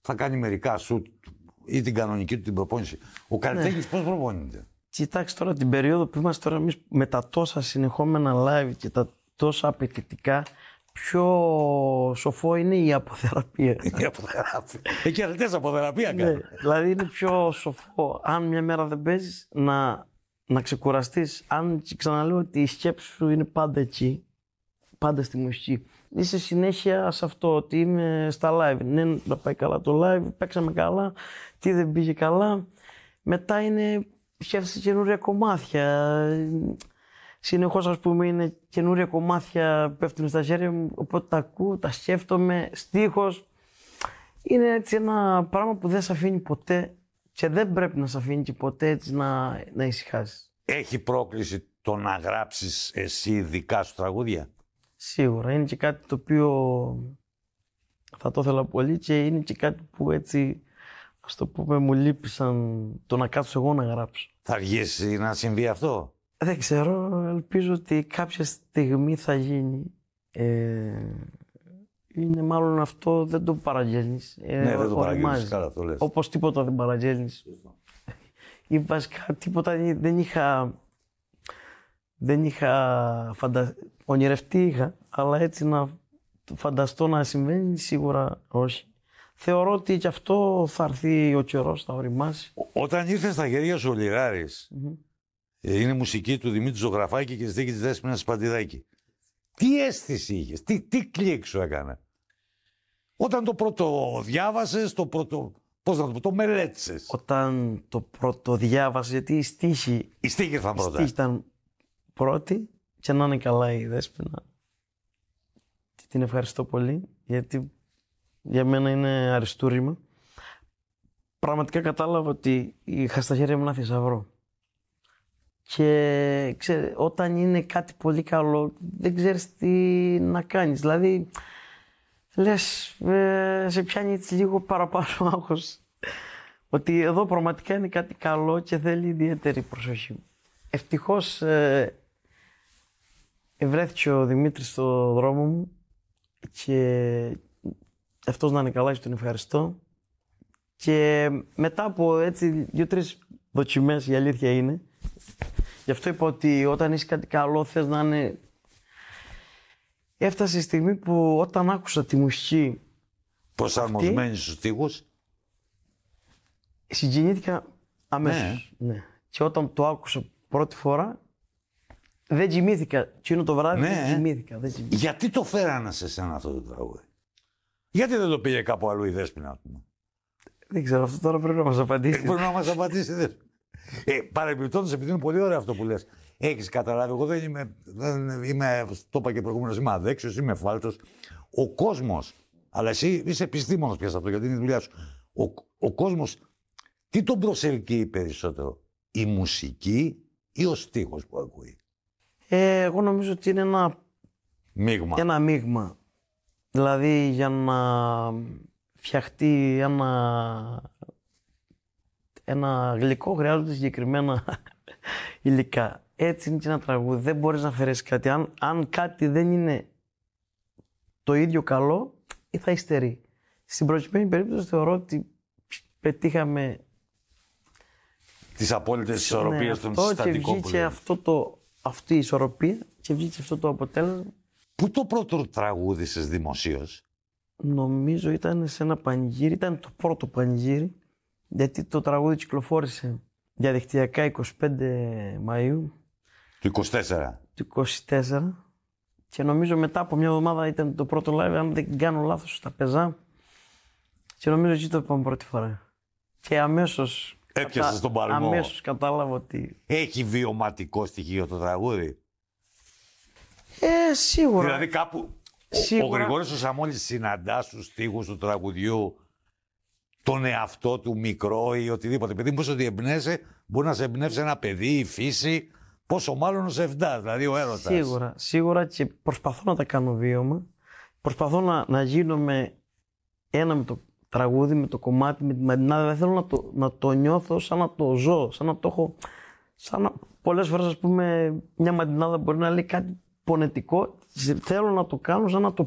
θα κάνει μερικά σουτ ή την κανονική του την προπόνηση. Ο καλλιτέχνης πώς προπονείται? Κοιτάξτε τώρα την περίοδο που είμαστε τώρα εμείς με τα τόσα συνεχόμενα live και τα τόσα απαιτητικά, πιο σοφό είναι η αποθεραπεία. Η αποθεραπεία. Εκεί αρκετές αποθεραπεία Ναι, κάνουν. δηλαδή είναι πιο σοφό. Αν μια μέρα δεν παίζεις, να ξεκουραστείς. Αν ξαναλέω ότι η σκέψη σου είναι πάντα εκεί, πάντα στη μουσική. Είσαι συνέχεια σε αυτό, ότι είμαι στα live. Ναι, να πάει καλά το live, παίξαμε καλά, τι δεν πήγε καλά. Μετά είναι, σκέφτεσαι καινούρια κομμάτια. Συνεχώς, ας πούμε, είναι καινούρια κομμάτια που πέφτουν στα χέρια μου, οπότε τα ακούω, τα σκέφτομαι, στίχος. Είναι έτσι ένα πράγμα που δεν σε αφήνει ποτέ και δεν πρέπει να σε αφήνει και ποτέ έτσι να ησυχάσεις. Έχει πρόκληση το να γράψεις εσύ δικά σου τραγούδια? Σίγουρα. Είναι και κάτι το οποίο θα το ήθελα πολύ και είναι και κάτι που έτσι, ας το πούμε, μου λείπει σαν το να κάτσω εγώ να γράψω. Θα αργήσει να συμβεί αυτό? Δεν ξέρω, ελπίζω ότι κάποια στιγμή θα γίνει. Είναι μάλλον αυτό, δεν το παραγγέλνεις. Ναι, δεν το παραγγέλνεις, καλά το λες. Όπως τίποτα δεν παραγγέλνεις. Ή βασικά τίποτα δεν είχα ονειρευτεί είχα, αλλά έτσι να φανταστώ να συμβαίνει σίγουρα όχι. Θεωρώ ότι και αυτό θα έρθει ο καιρός, θα οριμάσει. Όταν ήρθε στα χέρια σου ο Λιράρης, είναι μουσική του Δημήτρη Ζωγραφάκη και στίχη της Δέσποινας Σπαντιδάκη. Τι αίσθηση είχες, τι κλικ σου έκανε? Όταν το πρώτο διάβασες, πώς να το μελέτησες? Όταν το πρώτο διάβασα, γιατί η στίχη ήρθαν πρώτα. Η στίχη ήταν πρώτη και να είναι καλά η Δέσποινα. Και την ευχαριστώ πολύ, γιατί για μένα είναι αριστούργημα. Πραγματικά κατάλαβα ότι είχα στα χέρια μου ένα θησαυρό. Και ξέρετε, όταν είναι κάτι πολύ καλό, δεν ξέρεις τι να κάνεις. Δηλαδή, λες, σε πιάνει έτσι λίγο παραπάνω άγχος. Ότι εδώ πραγματικά είναι κάτι καλό και θέλει ιδιαίτερη προσοχή. Ευτυχώς βρέθηκε ο Δημήτρης στο δρόμο μου και αυτός να είναι καλά και τον ευχαριστώ. Και μετά από έτσι 2-3 δοκιμές, η αλήθεια είναι, γι' αυτό είπα ότι όταν είσαι κάτι καλό θες να είναι... Έφτασε η στιγμή που όταν άκουσα τη μουσική προσαρμοσμένη στους στίχους, συγκινήθηκα αμέσως. Ναι. Και όταν το άκουσα πρώτη φορά, δεν κοιμήθηκα. Εκείνο το βράδυ δεν κοιμήθηκα. Γιατί το φέρανε σε σένα αυτό το τραγούδι? Γιατί δεν το πήγε κάπου αλλού η Δέσποινα, ας πούμε? Δεν ξέρω, αυτό τώρα πρέπει να μας απαντήσει. Πρέπει να μας απαντήσει η Δέσποινα. Παρεμπιπτόντως, επειδή είναι πολύ ωραίο αυτό που λες, έχεις καταλάβει, εγώ δεν είμαι, το είπα και προηγούμενος, είμαι αδέξιος, είμαι φάλτσος. Ο κόσμος, αλλά εσύ είσαι επιστήμονας πια σε αυτό, γιατί είναι η δουλειά σου. Ο κόσμος, τι τον προσελκύει περισσότερο, η μουσική ή ο στίχος που ακούει? Εγώ νομίζω ότι είναι ένα μείγμα. Δηλαδή, για να φτιαχτεί ένα γλυκό χρειάζονται συγκεκριμένα υλικά. Έτσι είναι και ένα τραγούδι. Δεν μπορείς να αφαιρέσεις κάτι. Αν κάτι δεν είναι το ίδιο καλό, θα υστερεί. Στην προκειμένη περίπτωση θεωρώ ότι πετύχαμε τις απόλυτες ισορροπίες των συστατικών που βγήκε αυτή η ισορροπία και βγήκε αυτό το αποτέλεσμα. Πού το πρώτο τραγούδισες δημοσίως? Νομίζω ήταν σε ένα πανηγύρι, ήταν το πρώτο πανηγύρι, γιατί το τραγούδι κυκλοφόρησε διαδικτυακά 25 Μαΐου. Του 24. Του 24. Και νομίζω μετά από μια εβδομάδα ήταν το πρώτο live, αν δεν κάνω λάθος, στα Πεζά. Και νομίζω εκεί το είπαμε πρώτη φορά. Και αμέσως... Έπιασες τον παλμό. Αμέσως κατάλαβα ότι... Έχει βιωματικό στοιχείο το τραγούδι? Σίγουρα. Δηλαδή κάπου ο Γρηγόρης ο Σαμόλης συναντά στους στίχους του τραγουδιού τον εαυτό του μικρό ή οτιδήποτε? Επειδή μου ότι εμπνέεσαι, μπορεί να σε εμπνεύσει ένα παιδί, η φύση, πόσο μάλλον ο Σεφντάς, δηλαδή ο έρωτας. Σίγουρα, και προσπαθώ να τα κάνω βίωμα. Προσπαθώ να γίνομαι ένα με το τραγούδι, με το κομμάτι, με τη μαντινάδα. Δεν θέλω να το νιώθω σαν να το ζω, σαν να το έχω... Πολλές φορές, ας πούμε, μια μαντινάδα μπορεί να λέει κάτι πονετικό. Θέλω να το κάνω σαν να το